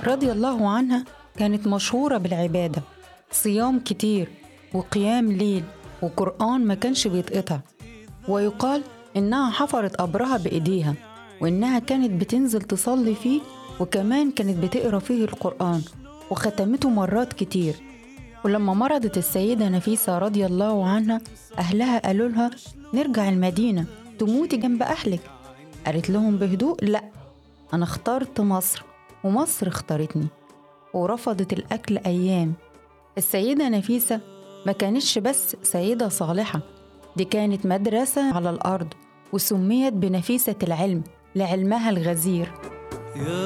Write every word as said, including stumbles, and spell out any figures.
رضي الله عنها كانت مشهورة بالعبادة، صيام كتير وقيام ليل وقرآن ما كانش بيتقطع. ويقال إنها حفرت قبرها بإيديها، وإنها كانت بتنزل تصلي فيه، وكمان كانت بتقرأ فيه القرآن وختمته مرات كتير. ولما مرضت السيدة نفيسة رضي الله عنها، أهلها قالوا لها نرجع المدينة تموتي جنب أهلك. قالت لهم بهدوء لأ، أنا اخترت مصر ومصر اختارتني، ورفضت الأكل أيام. السيدة نفيسة ما كانتش بس سيدة صالحة، دي كانت مدرسة على الأرض، وسميت بنفيسة العلم لعلمها الغزير.